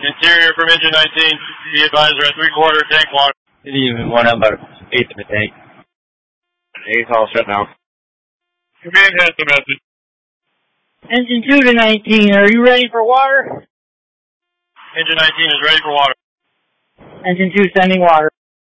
Interior from engine 19, be advised we're at 3/4 tank water. Even one up about 1/8 of the tank. 8 all shut down. Command has the message. Engine 2 to 19, are you ready for water? Engine 19 is ready for water. Engine 2 sending water.